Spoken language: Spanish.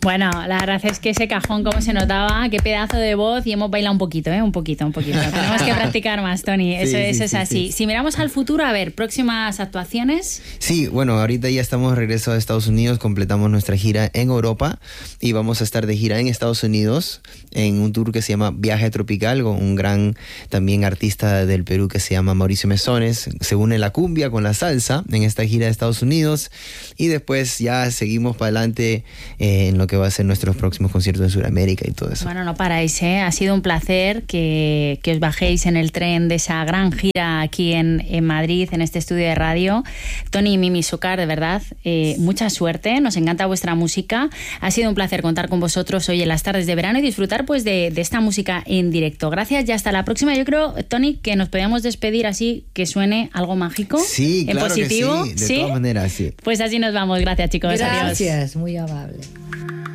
Bueno, la verdad es que ese cajón, como se notaba, qué pedazo de voz, y hemos bailado un poquito. Tenemos que practicar más, Tony. Eso es así. Si miramos al futuro, a ver, próximas actuaciones. Sí, bueno, ahorita ya estamos de regreso a Estados Unidos, completamos nuestra gira en Europa y vamos a estar de gira en Estados Unidos en un tour que se llama Viaje Tropical con un gran también artista del Perú que se llama Mauricio Mesones. Se une la cumbia con la salsa en esta gira de Estados Unidos y después ya seguimos para adelante en lo que va a ser nuestros próximos conciertos en Sudamérica y todo eso. Bueno, no paráis, ¿eh? Ha sido un placer que os bajéis en el tren de esa gran gira aquí en Madrid, en este estudio de radio. Tony y Mimi Zúcar, de verdad, mucha suerte, nos encanta vuestra música. Ha sido un placer contar con vosotros hoy en las tardes de verano y disfrutar pues de esta música en directo. Gracias y hasta la próxima. Yo creo, Tony, que nos podíamos despedir así, que suene algo mágico. Sí, en claro positivo. que sí, de todas maneras, sí. Pues así nos vamos. Gracias, chicos. Gracias, Adiós. muy amable.